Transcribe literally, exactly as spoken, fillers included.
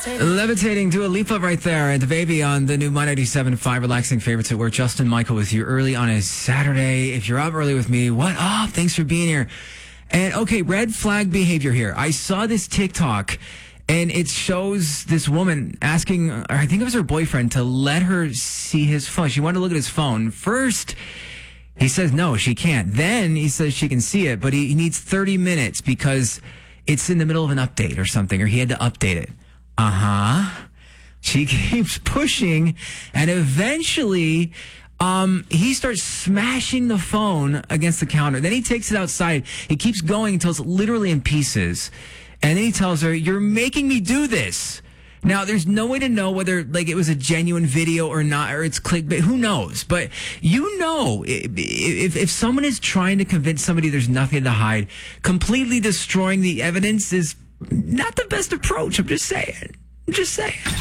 Levitating, Dua Lipa right there, and the baby on the new one ninety-seven point five relaxing favorites at work. Justin Michael with you early on a Saturday. If you're up early with me, what up? Thanks for being here. And okay, red flag behavior here. I saw this TikTok, and it shows this woman asking, or I think it was her boyfriend, to let her see his phone. She wanted to look at his phone. First, he says no, she can't. Then he says she can see it, but he, he needs thirty minutes because it's in the middle of an update or something, or he had to update it. Uh-huh. She keeps pushing, and eventually um, he starts smashing the phone against the counter. Then he takes it outside. He keeps going until it's literally in pieces. And then he tells her, "You're making me do this." Now, there's no way to know whether like it was a genuine video or not, or it's clickbait. Who knows? But you know, if, if someone is trying to convince somebody there's nothing to hide, completely destroying the evidence is not the best approach. I'm just saying. I'm just saying.